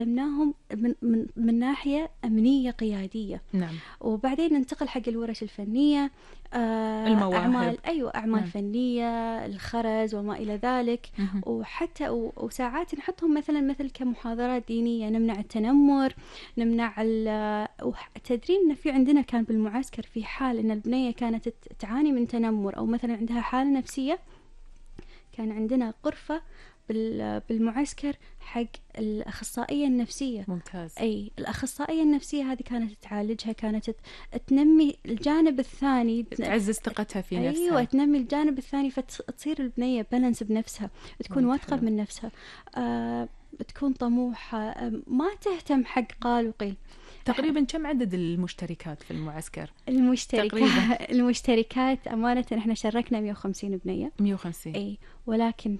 علمناهم من ناحية أمنية قيادية. نعم. وبعدين ننتقل حق الورش الفنية، المواهب. أعمال نعم. فنية، الخرز وما إلى ذلك. وحتى وساعات نحطهم مثل كمحاضرات دينية، نمنع التنمر، نمنع تدرين إن في عندنا كان بالمعسكر في حال إن البنية كانت تعاني من تنمر أو مثلا عندها حالة نفسية، كان عندنا غرفة بالمعسكر حق الأخصائية النفسية. ممتاز. أي الأخصائية النفسية هذه كانت تعالجها، كانت تنمي الجانب الثاني، تعزز ثقتها في نفسها. أيوة، تنمي الجانب الثاني، فتصير البنية بالانس بنفسها، تكون واثقة من نفسها، بتكون طموحة، ما تهتم حق قال وقيل. تقريبا كم عدد المشتركات في المعسكر؟ المشتركات أمانة إحنا شاركنا 150 بنية. 150. أي، ولكن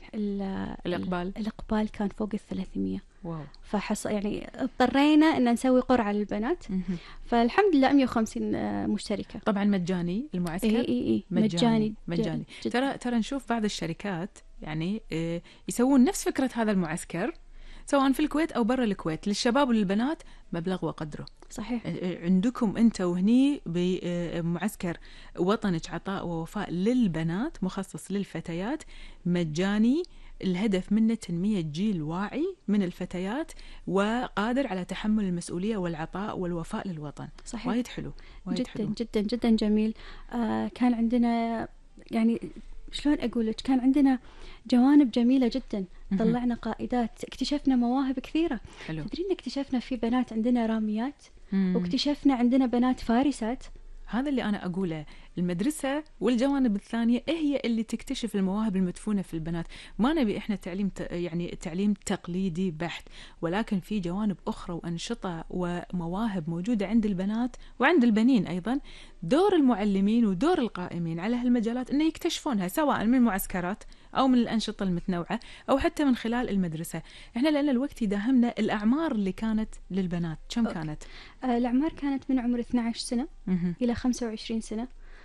الإقبال كان فوق 300. واو. يعني اضطرينا إن نسوي قرعة للبنات. فالحمد لله 150 مشتركة. طبعا مجاني المعسكر. اي مجاني. ترى نشوف بعض الشركات يعني يسوون نفس فكرة هذا المعسكر سواء في الكويت أو برا الكويت للشباب وللبنات مبلغ وقدره. صحيح. عندكم أنت وهني بمعسكر وطنك عطاء ووفاء للبنات مخصص للفتيات مجاني، الهدف منه تنمية جيل واعي من الفتيات وقادر على تحمل المسؤولية والعطاء والوفاء للوطن. صحيح. وايد حلو. جدا حلو. جدا جدا جميل. كان عندنا يعني شلون أقولك، كان عندنا جوانب جميلة جدا. طلعنا قائدات، اكتشفنا مواهب كثيرة. حلو. تدرين اكتشفنا في بنات عندنا راميات، واكتشفنا عندنا بنات فارسات. هذا اللي أنا أقوله، المدرسة والجوانب الثانية هي اللي تكتشف المواهب المدفونة في البنات. ما نبي إحنا تعليم تقليدي بحت، ولكن في جوانب أخرى وأنشطة ومواهب موجودة عند البنات وعند البنين أيضا. دور المعلمين ودور القائمين على هالمجالات إنه يكتشفونها سواء من المعسكرات أو من الأنشطة المتنوعة أو حتى من خلال المدرسة. إحنا لأن الوقت يداهمنا، الأعمار اللي كانت للبنات كم كانت؟ الأعمار كانت من عمر 12 سنة إلى 25 سنة.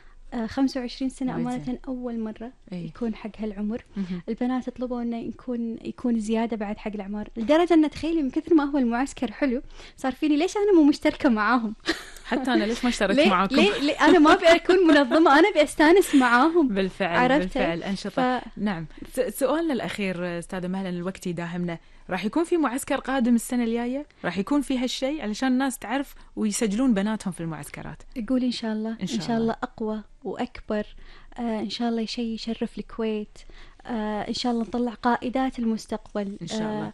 25 سنة أمانة أول مرة يكون حق هالعمر. البنات طلبوا إنه يكون زيادة بعد حق الأعمار، لدرجة أن تخيلي من كثر ما هو المعسكر حلو صار فيني ليش أنا مو مشتركة معاهم. حتى أنا ليش ما اشتركت معاكم؟ ليه أنا ما أبي أكون منظمة، أنا أبي أستانس معاهم. بالفعل أنشطة. نعم. سؤالنا الأخير أستاذة مهلا، الوقت يداهمنا، راح يكون في معسكر قادم السنة الجاية؟ راح يكون في هالشيء علشان الناس تعرف ويسجلون بناتهم في المعسكرات؟ قولي إن شاء الله. إن شاء الله أقوى وأكبر. إن شاء الله شيء يشرف الكويت. إن شاء الله نطلع قائدات المستقبل. إن شاء الله.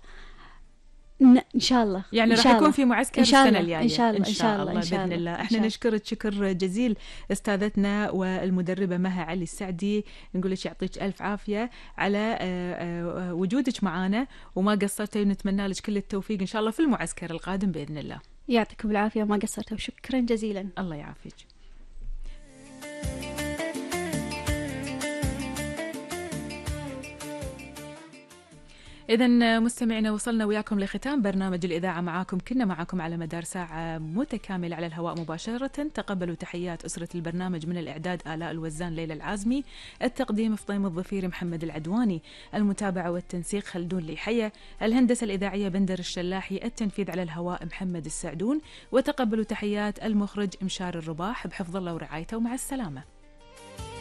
إن شاء الله. يعني راح يكون في معسكر السنة الجاية إن شاء الله بإذن الله. احنا نشكرك شكر جزيل استاذتنا والمدربة مها علي السعدي، نقول لك يعطيك ألف عافية على وجودك معنا وما قصرتي، ونتمنى لك كل التوفيق إن شاء الله في المعسكر القادم بإذن الله. يعطيكم العافية وما قصرتوا، شكرا جزيلا. الله يعافيك. إذن مستمعينا، وصلنا وياكم لختام برنامج الإذاعة معاكم. كنا معاكم على مدار ساعة متكاملة على الهواء مباشرة. تقبلوا تحيات أسرة البرنامج من الإعداد آلاء الوزان، ليلى العازمي، التقديم فطيم الظفيري، محمد العدواني، المتابعة والتنسيق خلدون ليحيى، الهندسة الإذاعية بندر الشلاحي، التنفيذ على الهواء محمد السعدون. وتقبلوا تحيات المخرج مشار الرباح، بحفظ الله ورعايته، ومع السلامة.